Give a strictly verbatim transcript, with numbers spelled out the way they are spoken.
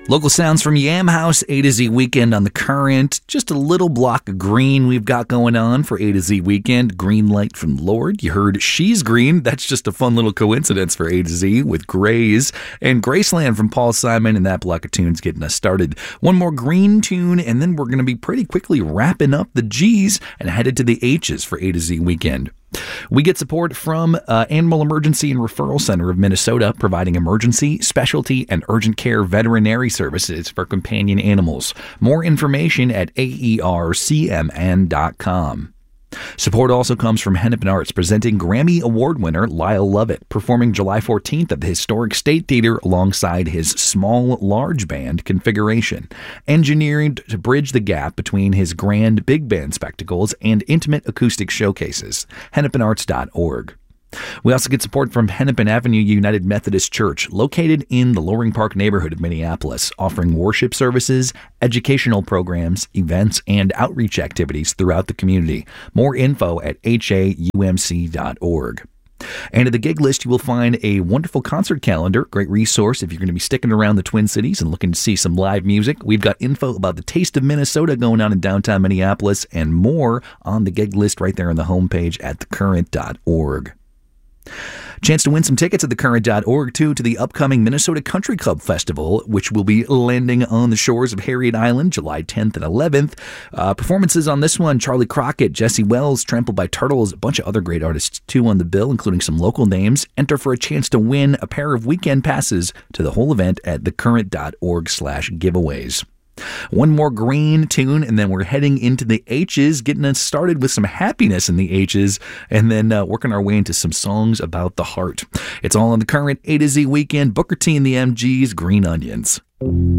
Local sounds from Yam House, A to Z Weekend on The Current. Just a little block of green we've got going on for A to Z Weekend. Green light from Lord. You heard She's Green. That's just a fun little coincidence for A to Z with Grays. And Graceland from Paul Simon, and that block of tunes getting us started. One more green tune, and then we're going to be pretty quickly wrapping up the G's and headed to the H's for A to Z Weekend. We get support from uh, Animal Emergency and Referral Center of Minnesota, providing emergency, specialty, and urgent care veterinary services for companion animals. More information at A E R C M N dot com. Support also comes from Hennepin Arts, presenting Grammy Award winner Lyle Lovett, performing July fourteenth at the Historic State Theater alongside his small, large band configuration, engineered to bridge the gap between his grand big band spectacles and intimate acoustic showcases. hennepin arts dot org. We also get support from Hennepin Avenue United Methodist Church, located in the Loring Park neighborhood of Minneapolis, offering worship services, educational programs, events, and outreach activities throughout the community. More info at H A U M C dot org. And at the gig list, you will find a wonderful concert calendar, great resource if you're going to be sticking around the Twin Cities and looking to see some live music. We've got info about the Taste of Minnesota going on in downtown Minneapolis and more on the gig list right there on the homepage at the current dot org. Chance to win some tickets at the current dot org, too, to the upcoming Minnesota Country Club Festival, which will be landing on the shores of Harriet Island July tenth and eleventh. Uh, performances on this one: Charlie Crockett, Jesse Wells, Trampled by Turtles, a bunch of other great artists, too, on the bill, including some local names. Enter for a chance to win a pair of weekend passes to the whole event at the current dot org slash giveaways. One more green tune, and then we're heading into the H's, getting us started with some happiness in the H's, and then uh, working our way into some songs about the heart. It's all on the current A to Z Weekend. Booker T and the M Gs, Green Onions.